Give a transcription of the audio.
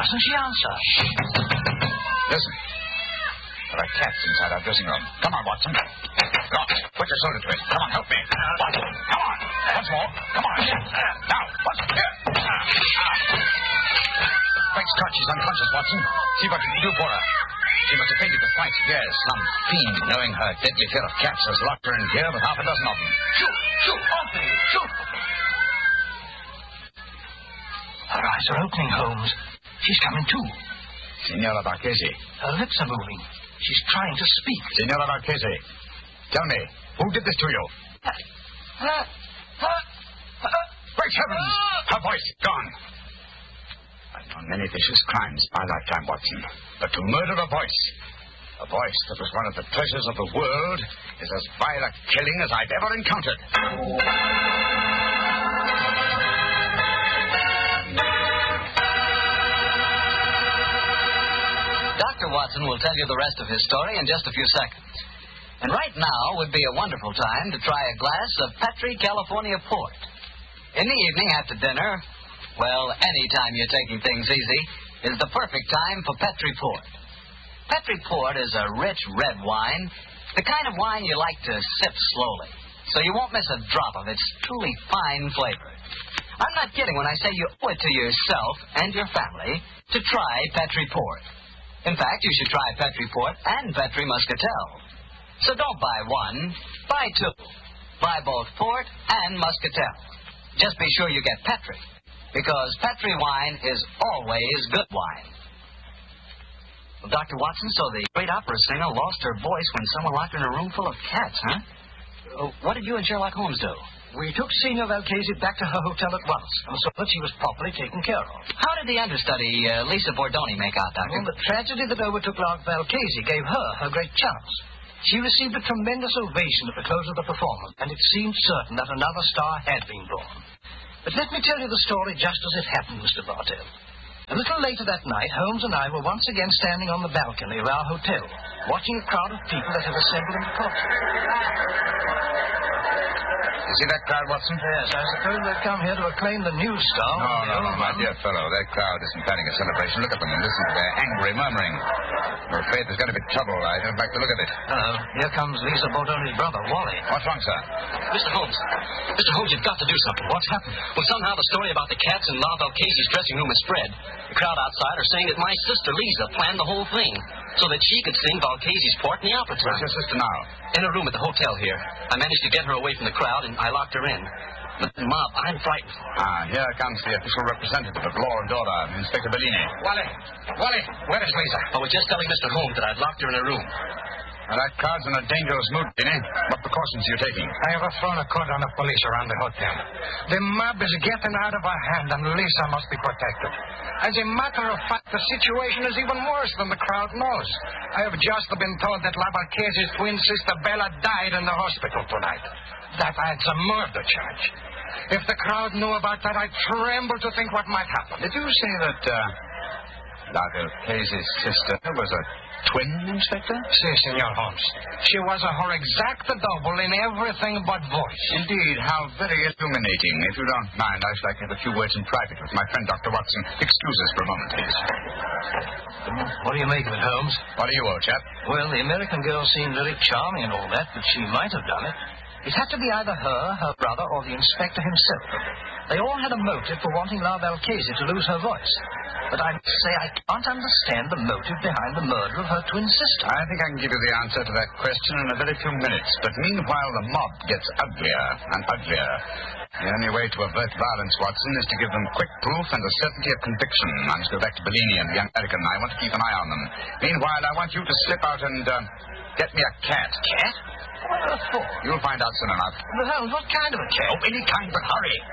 doesn't she answer? Listen. There are cats inside our dressing room. Come on, Watson. Go on. Put your shoulder to it. Come on, help me. Watson, come on. Once more. Come on. Now, Watson, here. Great Scott, she's unconscious, Watson. See what you can do for her. She must have fainted the fight. Yes, some fiend, knowing her deadly fear of cats, has locked her in here with half a dozen of them. Shoot, Anthony, shoot. Her eyes are opening, Holmes. She's coming to. Signora Marchese. Her lips are moving. She's trying to speak. Signora Marchese, tell me, who did this to you? Great heavens! Her voice gone. I've done many vicious crimes in my lifetime, Watson. But to murder a voice that was one of the treasures of the world, is as vile a killing as I've ever encountered. Dr. Watson will tell you the rest of his story in just a few seconds. And right now would be a wonderful time to try a glass of Petri California Port. In the evening after dinner, well, any time you're taking things easy, is the perfect time for Petri Port. Petri Port is a rich red wine, the kind of wine you like to sip slowly, so you won't miss a drop of its truly fine flavor. I'm not kidding when I say you owe it to yourself and your family to try Petri Port. In fact, you should try Petri Port and Petri Muscatel. So don't buy one, buy two. Buy both Port and Muscatel. Just be sure you get Petri, because Petri wine is always good wine. Well, Dr. Watson, so the great opera singer lost her voice when someone locked her in a room full of cats, huh? What did you and Sherlock Holmes do? We took Signor Valchese back to her hotel at once and saw that she was properly taken care of. How did the understudy, Lisa Bordoni, make out, Doctor? Well, the tragedy that overtook Lord Valchese gave her great chance. She received a tremendous ovation at the close of the performance, and it seemed certain that another star had been born. But let me tell you the story just as it happened, Mr. Bartell. A little later that night, Holmes and I were once again standing on the balcony of our hotel, watching a crowd of people that had assembled in the courtyard. You see that crowd, Watson? Yes, I suppose they've come here to acclaim the new star. No, my dear fellow. That crowd isn't planning a celebration. Look at them and listen to their angry murmuring. I'm afraid there's going to be trouble. I don't like the look of it. Here comes Lisa Bordoni's brother, Wally. What's wrong, sir? Mr. Holmes, you've got to do something. What's happened? Well, somehow the story about the cats in La Valchese's dressing room has spread. The crowd outside are saying that my sister, Lisa, planned the whole thing so that she could sing Valchese's Port in the opera tonight. Where's your sister now? In a room at the hotel here. I managed to get her away from the crowd, and I locked her in. But, Mob, I'm frightened for her. Here comes the official representative of law and order, Inspector Bellini. Wally, where is Lisa? I was just telling Mr. Holmes that I'd locked her in a room. Well, that crowd's in a dangerous mood, Bellini. What precautions are you taking? I have thrown a cordon of police around the hotel. The mob is getting out of our hand, and Lisa must be protected. As a matter of fact, the situation is even worse than the crowd knows. I have just been told that La Valchese's twin sister Bella died in the hospital tonight. That adds a murder charge. If the crowd knew about that, I'd tremble to think what might happen. Did you say that La Valchese's sister was a twin, Inspector? Si, Senor Holmes. She was her exact double in everything but voice. Indeed, how very illuminating. If you don't mind, I should like to have a few words in private with my friend, Dr. Watson. Excuse us for a moment, please. What do you make of it, Holmes? What are you, old chap? Well, the American girl seemed very charming and all that, but she might have done it. It had to be either her brother, or the inspector himself. They all had a motive for wanting La Valchese to lose her voice. But I must say I can't understand the motive behind the murder of her twin sister. I think I can give you the answer to that question in a very few minutes. But meanwhile, the mob gets uglier and uglier. The only way to avert violence, Watson, is to give them quick proof and a certainty of conviction. I must go back to Bellini and the young American. I want to keep an eye on them. Meanwhile, I want you to slip out and get me a cat. Cat? What for? You'll find out soon enough. But Holmes, what kind of a cat? Oh, any kind, but hurry.